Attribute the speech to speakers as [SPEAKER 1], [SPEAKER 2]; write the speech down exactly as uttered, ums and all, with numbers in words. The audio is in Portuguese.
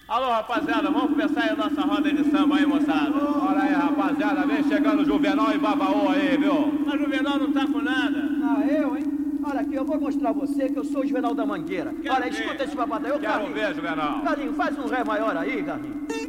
[SPEAKER 1] Alô, rapaziada, vamos começar aí a nossa roda de samba aí, moçada.
[SPEAKER 2] Olha aí, rapaziada, vem chegando o Juvenal e Babaô aí, viu?
[SPEAKER 1] Mas o Juvenal não tá com nada.
[SPEAKER 3] Ah, eu, hein? Olha aqui, eu vou mostrar a você que eu sou o Juvenal da Mangueira.
[SPEAKER 1] Quero
[SPEAKER 3] Olha,
[SPEAKER 1] ver.
[SPEAKER 3] escuta esse babado aí, ô
[SPEAKER 2] Quero
[SPEAKER 3] Carlinhos.
[SPEAKER 2] ver, Juvenal.
[SPEAKER 3] Carlinhos, faz um ré maior aí, Carlinhos.